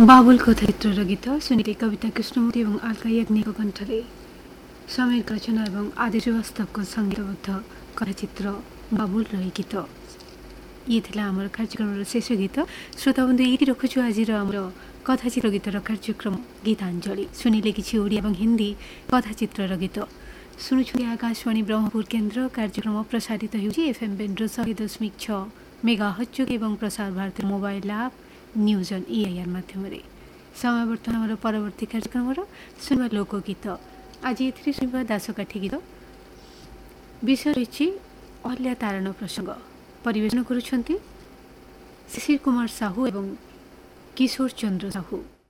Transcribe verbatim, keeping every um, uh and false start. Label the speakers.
Speaker 1: बाबुल कथाचित्रर गीत सुनिले कविता कृष्णमूर्ति और आल्का याज्ञनिकको कण्ठले समीर रचना और आदि श्रीवास्तवको संगीतबद्ध कथाचित्र बाबुल रही गीत ये थिला हाम्रो कार्यक्रम शेष गीत। श्रोता बंधु ये रखुछु आज हाम्रो कथाचित्र गीतर कार्यक्रम गीतांजलि सुनिले किछि ओडिया और हिंदी कथाचित्र गीत शुणुछु आकाशवाणी ब्रह्मपुर केन्द्र कार्यक्रम प्रसारित होउछि एफएम बेन्द्र सय दशमिक छ मेगाहर्ट्ज एवं Prasar Bharati mobile app news on EIR माध्यम समय बर्तमान आम परवर्ती कार्यक्रम सुनवा लोकगीत आज ये सुनवा दासकाठी गीत विषय रही अहल्या तारण प्रसंग परिवेशन करुछंती शिशिर कुमार साहू एवं किशोर चंद्र साहू।